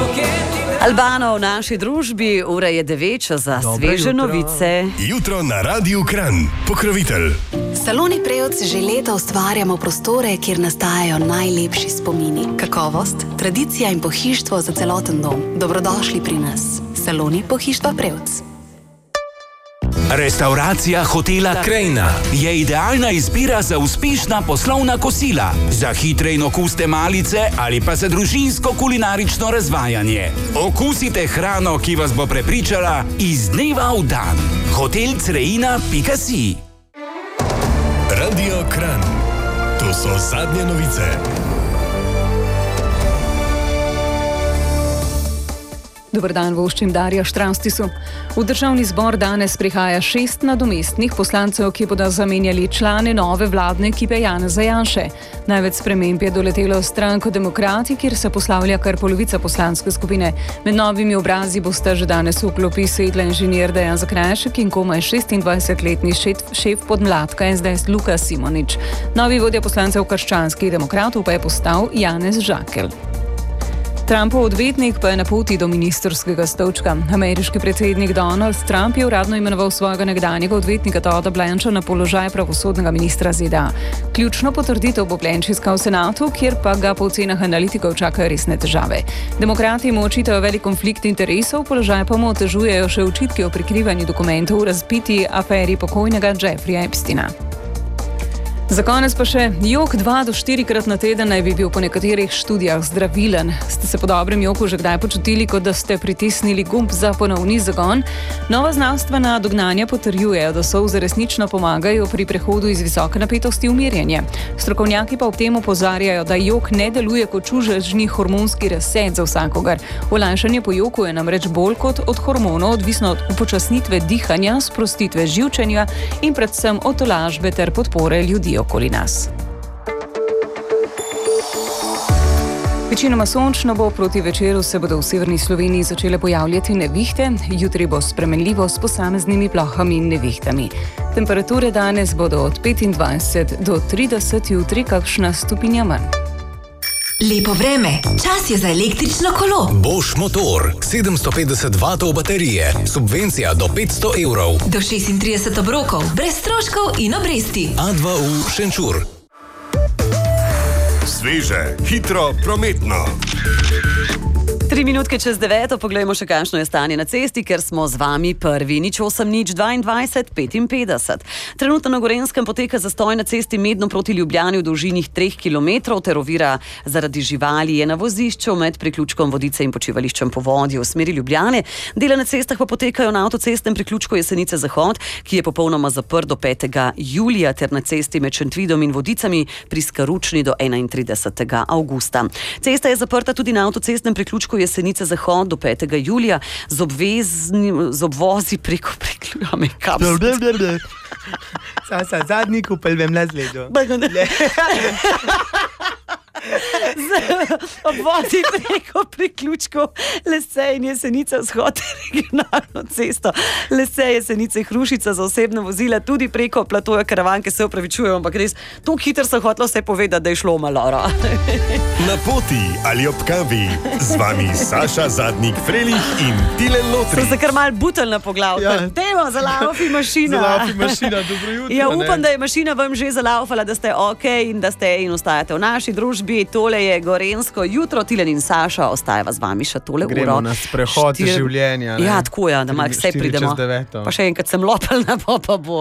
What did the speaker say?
Albano v naši družbi, ura je 9 za sveže novice. Jutro na Radiu Kranj, pokrovitelj. Saloni Prevc že leta ustvarjamo prostore, kjer nastajajo najlepši spomini. Kakovost, tradicija in pohištvo za celoten dom. Dobrodošli pri nas. Saloni Pohištva Prevc. Restauracija hotela Krajina je idealna izbira za uspešna poslovna kosila, za hitre in okusne malice ali pa za družinsko kulinarično razvajanje. Okusite hrano, ki vas bo prepričala iz dneva v dan. hotelcreina.si. Radio Kranj. To so zadnje novice. Dober dan, voščim Darja Štravstisu. V državni zbor danes prihaja 6 nadomestnih poslancev, ki bodo zamenjali člane nove vladne ekipe Janeza Janše. Največ sprememb je doletelo stranko Demokrati, kjer se poslavlja kar polovica poslanske skupine. Med novimi obrazi bosta že danes v klopi sedla inženir Dejan Zakrajšek in komaj 26-letni šef podmladka SDS Luka Simonič. Novi vodja poslancev Krščanskih demokratov pa je postal Janez Žakelj. Trumpov odvetnik pa je na poti do ministrskega stolčka. Ameriški predsednik Donald Trump je uradno imenoval svojega nekdanjega odvetnika Todda Blancha na položaj pravosodnega ministra ZDA. Ključno potrditev bo Blanch iskal v senatu, kjer pa ga po ocenah analitikov čakajo resne težave. Demokrati mu očitajo velik konflikt interesov, položaj pa mu otežujejo še očitki o prikrivanju dokumentov v razpiti aferi pokojnega Jeffreyja Epsteina. Za konec pa še jok 2 do 4 krat na teden naj bi bil po nekaterih študijah zdravilen. Ste se po dobrem joku že kdaj počutili, kot da ste pritisnili gumb za ponovni zagon? Nova znanstvena dognanja potrjujejo, da solze resnično pomagajo pri prehodu iz visoke napetosti v umirjanje. Strokovnjaki pa ob tem opozarjajo, da jok ne deluje kot čudežni hormonski reset za vsakogar. Olajšanje po joku je namreč bolj kot od hormonov odvisno od upočasnitve dihanja, sprostitve živčenja in predvsem od tolažbe ter podpore ljudi okoli nas. Večinoma sončno bo, proti večeru se bodo v severni Sloveniji začele pojavljati nevihte, jutri bo spremenljivo s posameznimi plohami in nevihtami. Temperature danes bodo od 25 do 30, jutri kakšna stopinja manj. Lepo vreme, čas je za električno kolo. Bosch motor, 750 vatov baterije, subvencija do 500 evrov. Do 36 obrokov, brez stroškov in obresti. A2U Šenčur. Sveže, hitro, prometno. 3 minutke čez 9, poglejmo še kakšno je stanje na cesti, ker smo z vami prvi. 08-22-55. Trenutno na Gorenjskem poteka zastoj na cesti Medno proti Ljubljani v dolžini 3 km, ter ovira zaradi živali je na vozišču med priključkom Vodice in počivališčem Povodje v smeri Ljubljane. Dela na cestah pa potekajo na avtocestnem priključku Jesenice Zahod, ki je popolnoma zaprt do 5. julija, ter na cesti med Šentvidom in Vodicami pri Skaručni do 31. avgusta. Cesta je zaprta tudi na avtocestnem priključku Jesenice Zahod do 5. julija z obvozi preko Zadnji kupel vem na zledu. Obvozi preko priključkov Lesej in Jesenice Vzhod regionalno cesto Lesej, Jesenice, Hrušica za osebna vozila, tudi preko platoja Karavanke, se opravičujem, ampak res tako hitro sem hotela vse povedati, da je šlo maloro. Na poti ali ob kavi, z vami Saša Zadnik Frelih in Tilen Lotri. Sem se kar malo buteljna poglavka. Ja. Dajmo, zalaufi mašina. Zalaufi mašina, dobro jutro. Ja, upam, da je mašina vam že zalaufala, da ste okej in da ste in ostajate v naši družbi. Tole je Gorenjsko jutro, Tilen in Saša, ostajava z vami še tole uro. Gremo na sprehod življenja. Ja, tako je, da malo vse pridemo. Pa še enkrat sem lopelna, pa bo.